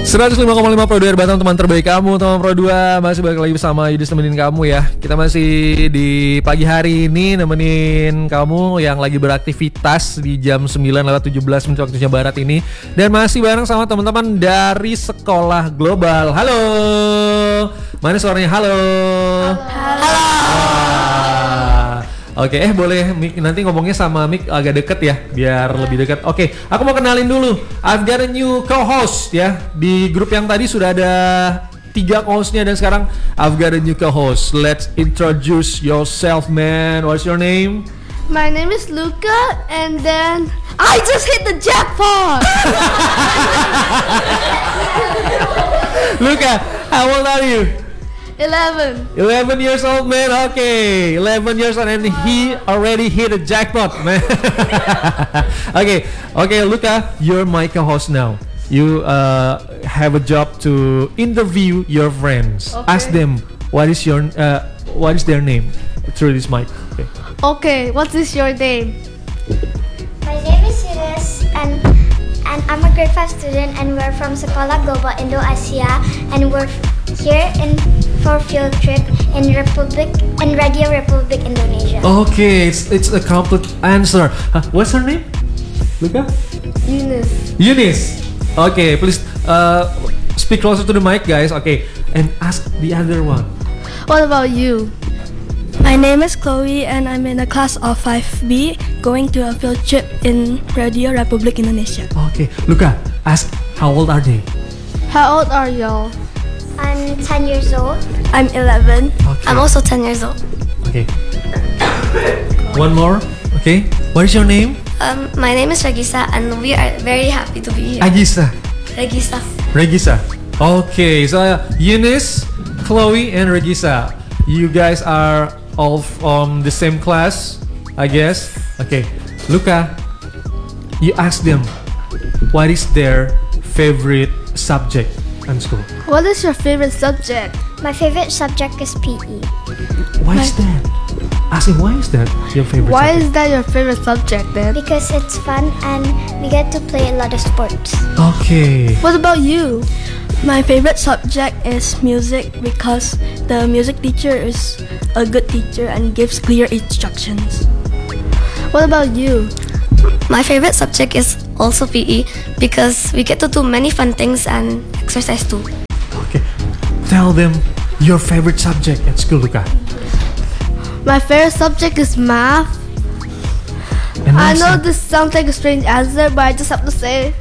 105,5 Pro 2 Batam, teman terbaik kamu, teman Pro 2. Masih balik lagi bersama Yudis nemenin kamu ya. Kita masih di pagi hari ini nemenin kamu yang lagi beraktivitas di jam 9:17 waktunya barat ini. Dan masih bareng sama teman-teman dari Sekolah Global. Halo. Mana suaranya? Halo. Halo. Oke, boleh nanti ngomongnya sama mic agak deket ya, biar lebih dekat. Oke, aku mau kenalin dulu. I've got a new co-host ya. Di grup yang tadi sudah ada 3 co-hostnya dan sekarang I've got a new co-host. Let's introduce yourself, man. What's your name? My name is Luca, and then I just hit the jackpot. Luca, how old are you? 11. 11 years old, man. Okay, 11 years old and he already hit a jackpot, man. Okay, Luca, you're my co-host now. You have a job to interview your friends. Okay. Ask them what is their name through this mic. Okay, what is your name? My name is Ines, and I'm a grade 5 student, and we're from Sekolah Global Indo-Asia, and we're here for field trip in Radio Republic Indonesia. Okay, it's a complete answer. What's her name? Luca? Eunice. Okay, please speak closer to the mic, guys. Okay, and ask the other one. What about you? My name is Chloe, and I'm in a class of 5B going to a field trip in Radio Republik Indonesia. Okay, Luca, ask how old are they? How old are y'all? I'm 10 years old. I'm 11. Okay. I'm also 10 years old. Okay. One more. Okay. What is your name? My name is Regisa, and we are very happy to be here. Agisa. Regisa. Okay. So Eunice, Chloe, and Regisa. You guys are all from the same class, I guess. Okay. Luca, you ask them what is their favorite subject in school. What is your favorite subject? My favorite subject is PE. Why is that? Ask him, why is that your favorite Why subject? is that your favorite subject then? Because it's fun and we get to play a lot of sports. Okay. What about you? My favorite subject is music because the music teacher is a good teacher and gives clear instructions. What about you? My favorite subject is also PE because we get to do many fun things and exercise too. Okay. Tell them your favorite subject at school, Luca. My favorite subject is math. And I what's know that? this sounds like a strange answer, but I just have to say.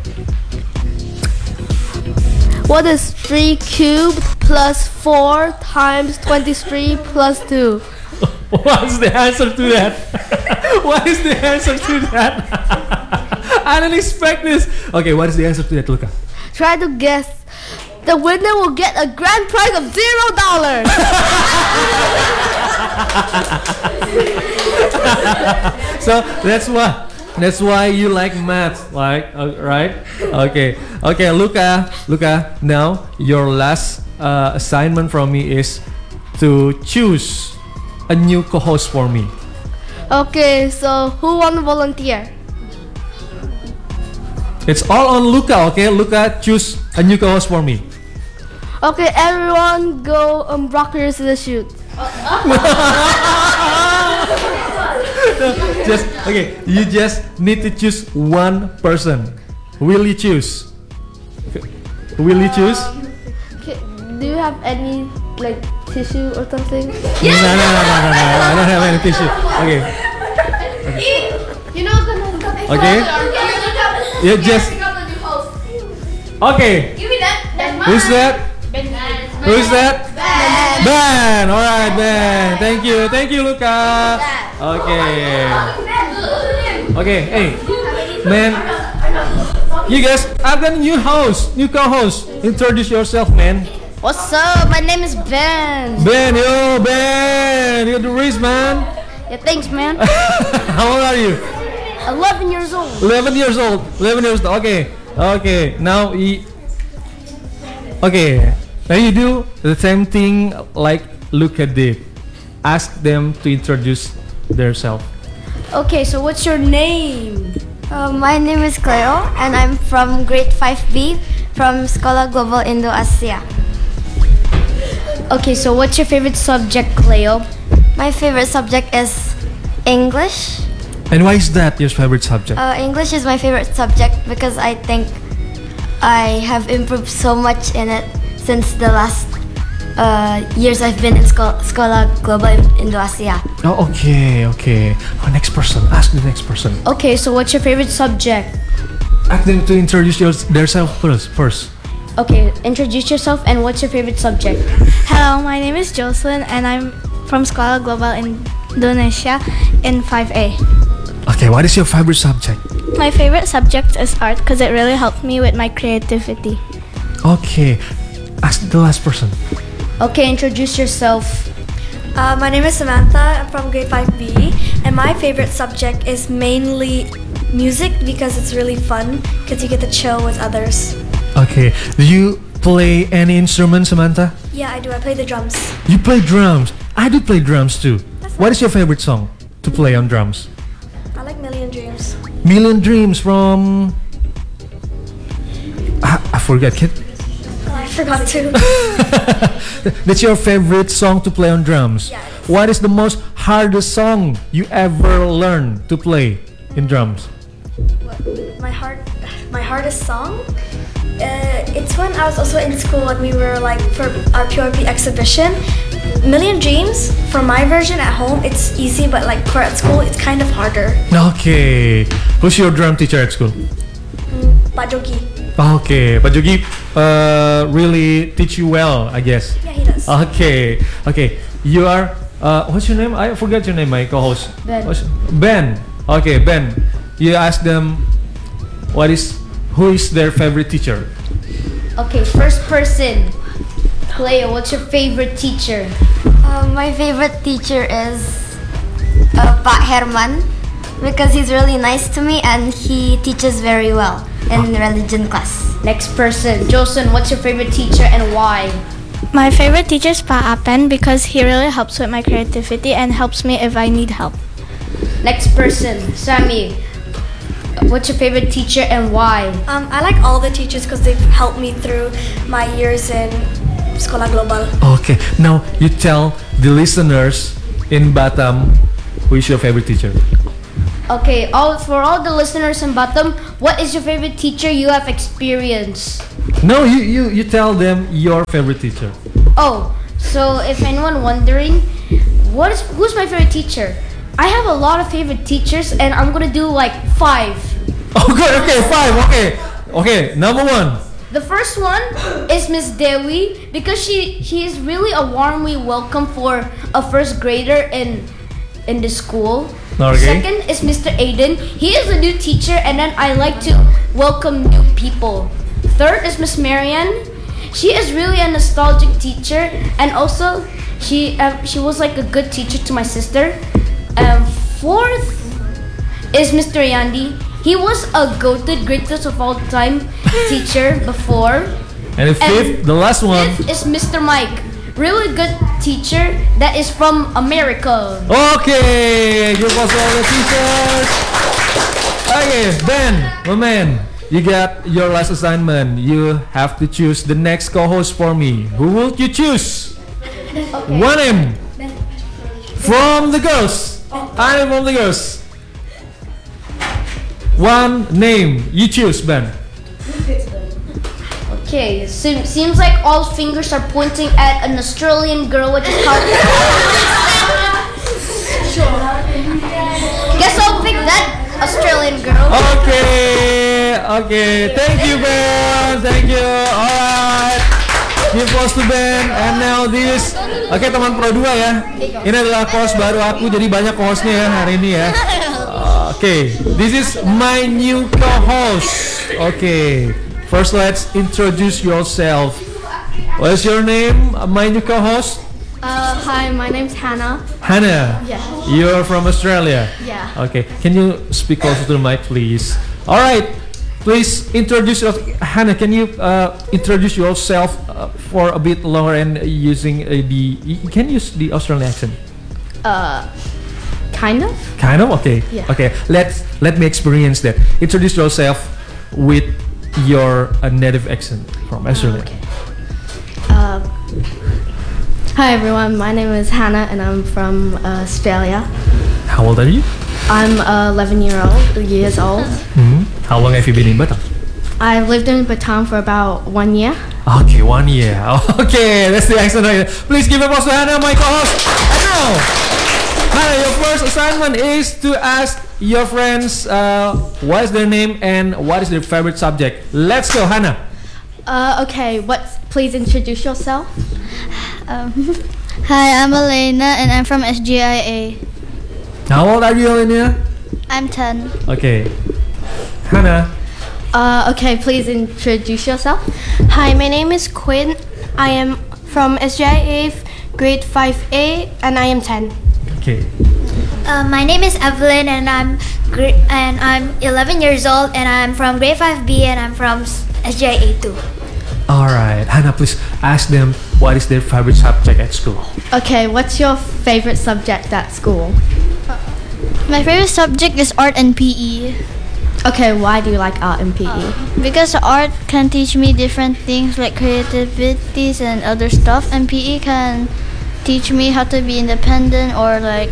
What is 3 cubed plus 4 times 23 plus 2? What's the answer to that? What is the answer to that? I didn't expect this. Okay, what is the answer to that, Luca? Try to guess. The winner will get a grand prize of $0. So that's why you like math, like right? Okay, Luca. Now your last assignment from me is to choose a new co-host for me. Okay, so who want to volunteer? It's all on Luca. Okay, Luca, choose a new co-host for me. Okay, everyone go rock, paper, scissors, shoot. You just need to choose one person. Will you choose? Will you choose? Okay, do you have any like tissue or something? No, I don't have any tissue. Okay. You know, Okay. You just. Okay. Give me that. Who's that? Who's that? Ben. All right, Ben. Thank you, Luca. Okay. Hey, man. You guys, I've got a new co-host. Introduce yourself, man. What's up? My name is Ben. Ben, you're the race, man. Yeah, thanks, man. How old are you? 11 years old. 11 years old. Okay. Now you do the same thing like Luca did. Ask them to introduce themselves. Okay, so what's your name? My name is Cleo, and I'm from grade 5B, from Sekolah Global Indo Asia. Okay, so what's your favorite subject, Cleo? My favorite subject is English. And why is that your favorite subject? English is my favorite subject because I think I have improved so much in it since the last years I've been in Sekolah Global Indo Asia. Oh, okay. Oh, next person. Ask the next person. Okay, so what's your favorite subject? Ask them to introduce themselves first. Okay, introduce yourself and what's your favorite subject? Hello, my name is Jocelyn and I'm from Sekolah Global Indonesia in 5A. Okay, what is your favorite subject? My favorite subject is art because it really helped me with my creativity. Okay, ask the last person. Okay, introduce yourself. My name is Samantha. I'm from grade 5B, and my favorite subject is mainly music because it's really fun because you get to chill with others. Okay, do you play any instrument, Samantha? Yeah, I do. I play the drums. You play drums. I do play drums too. What is your favorite song to play on drums? I like Million Dreams. Million Dreams from... I forget. I forgot to. That's your favorite song to play on drums? Yeah, it is. What is the most hardest song you ever learned to play in drums? My hardest song? It's when I was also in school and we were like for our PRP exhibition. Million Dreams, for my version at home, it's easy, but like for at school, it's kind of harder. Okay. Who's your drum teacher at school? Pak Jogi. Okay, Pak Jogi really teach you well, I guess. Yeah, he does. Okay. You are what's your name? I forgot your name, my co-host. Ben. Ben. Okay, Ben. You ask them who is their favorite teacher? Okay, first person. Cleo, what's your favorite teacher? My favorite teacher is Pak Herman because he's really nice to me and he teaches very well in religion class. Next person. Jocelyn, what's your favorite teacher and why? My favorite teacher is Pa Apen because he really helps with my creativity and helps me if I need help. Next person. Sammy, what's your favorite teacher and why? I like all the teachers because they've helped me through my years in Sekolah Global. Okay, now you tell the listeners in Batam who is your favorite teacher. Okay, for all the listeners in Batam, what is your favorite teacher you have experienced? No, you tell them your favorite teacher. Oh, so if anyone wondering, who's my favorite teacher? I have a lot of favorite teachers and I'm gonna do like 5. Okay, 5. Okay, number 1. The first one is Miss Dewi because she is really a warmly welcome for a first grader in the school. Okay. Second is Mr. Aiden. He is a new teacher and then I like to welcome new people. Third is Miss Marianne. She is really a nostalgic teacher and also she was like a good teacher to my sister. Fourth is Mr. Yandi. He was a goated greatest of all time teacher before. And the fifth, the last one. Fifth is Mr. Mike. Really good teacher that is from America. Okay, give us all the teachers. Okay, Ben, my man, you got your last assignment. You have to choose the next co-host for me. Who will you choose? One name from the girls. I am from the girls. One name you choose, Ben. Okay, seems like all fingers are pointing at an Australian girl, which is called. Guess I'll pick that Australian girl. Okay. Thank you, Ben. Thank you. Alright. Give applause to Ben. And now this. Oke, teman Pro 2 ya. Ini adalah course baru aku, jadi banyak course-nya ya hari ini ya. Okay, this is my new co-host. Okay, first let's introduce yourself. What's your name, my new co-host? Hi, my name's Hannah. Hannah. Yeah. You're from Australia. Yeah. Okay, can you speak closer to the mic, please? All right, please introduce yourself. Hannah, can you introduce yourself for a bit longer and using you can use the Australian accent. Kind of. Kind of? Okay. Yeah. Okay. Let me experience that. Introduce yourself with your native accent from Australia? Hi everyone, my name is Hannah and I'm from Australia. How old are you? I'm 11 years old. How long have you been in Batam? I've lived in Batam for about 1 year. Okay, 1 year. Okay, that's the accent right there. Please give a applause to Hannah, my co-host. And now, Hannah, your first assignment is to ask your friends what is their name and what is their favorite subject. Let's go, Hannah. Okay, please introduce yourself. Hi, I'm Elena and I'm from SGIA. How old are you, Elena? I'm 10. Okay. Hannah. Okay, please introduce yourself. Hi, my name is Quinn. I am from SGIA grade 5A and I am 10. Okay. My name is Evelyn and I'm 11 years old and I'm from grade 5B and I'm from SGIA 2. Alright, Hannah, please ask them what is their favorite subject at school. Okay, what's your favorite subject at school? My favorite subject is art and PE. Okay, why do you like art and PE? Because art can teach me different things like creativities and other stuff, and PE can teach me how to be independent or like.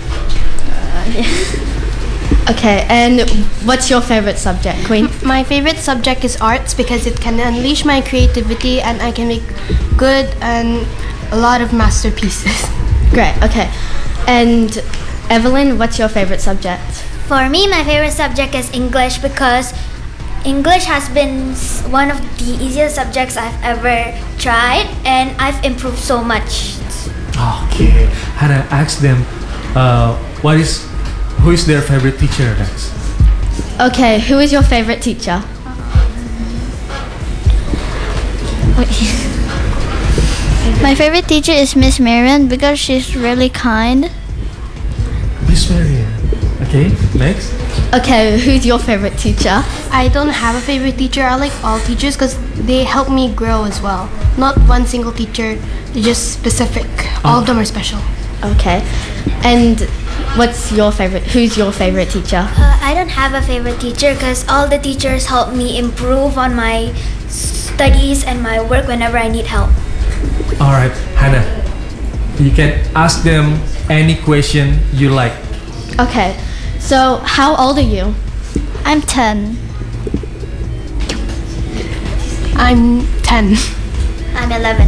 Okay, and what's your favorite subject, Queen? My favorite subject is arts because it can unleash my creativity and I can make good and a lot of masterpieces. Great, okay. And Evelyn, what's your favorite subject? For me, my favorite subject is English because English has been one of the easiest subjects I've ever tried and I've improved so much. Okay. Hannah, ask them who is their favorite teacher next? Okay, who is your favorite teacher? My favorite teacher is Miss Marian because she's really kind. Miss Marian. Okay, next. Okay, who's your favorite teacher? I don't have a favorite teacher. I like all teachers because they help me grow as well. Not one single teacher, they're just specific. All of them are special. Okay. And who's your favorite teacher? I don't have a favorite teacher because all the teachers help me improve on my studies and my work whenever I need help. Alright, Hannah. You can ask them any question you like. Okay. So, how old are you? I'm 10. I'm 10. I'm 11.